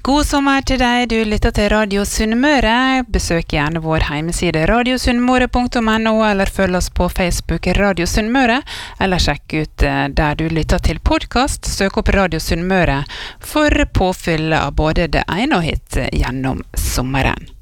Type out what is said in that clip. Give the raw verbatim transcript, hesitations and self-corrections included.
God sommer til deg, du lytter til Radio Sunnmøre. Besøk gjerne vår hjemmeside radio sunnmøre punktum no, eller følg oss på Facebook Radio Sunnmøre, eller sjekk ut der du lytter til podcast. Søk opp Radio Sunnmøre for påfyll av både det ene og hit gjennom sommeren.